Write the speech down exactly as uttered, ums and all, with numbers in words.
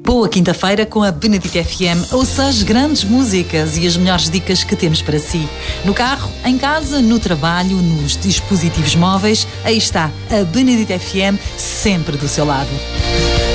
Boa quinta-feira com a Benedito F M. Ouça as grandes músicas e as melhores dicas que temos para si. No carro, em casa, no trabalho, nos dispositivos móveis, aí está a Benedito F M, sempre do seu lado.